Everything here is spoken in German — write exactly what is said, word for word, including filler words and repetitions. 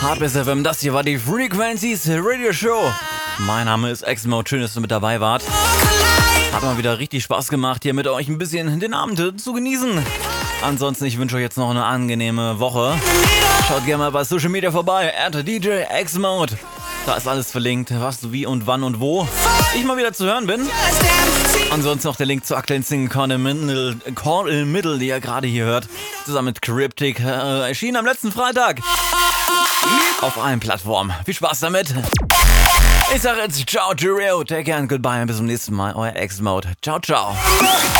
Hardbass F M, das hier war die Frequencies Radio Show. Mein Name ist X-Mode, schön, dass du mit dabei wart. Hat mal wieder richtig Spaß gemacht, hier mit euch ein bisschen den Abend zu genießen. Ansonsten, ich wünsche euch jetzt noch eine angenehme Woche. Schaut gerne mal bei Social Media vorbei, at D J X-Mode. Da ist alles verlinkt, was, wie und wann und wo ich mal wieder zu hören bin. Ansonsten noch der Link zur aktuellen Single Call in Middle, Call in Middle, die ihr gerade hier hört. Zusammen mit Cryptic, äh, erschienen am letzten Freitag. Auf allen Plattformen. Viel Spaß damit. Ich sage jetzt ciao, Cheerio, take care and goodbye. Bis zum nächsten Mal. Euer X-Mode. Ciao, ciao.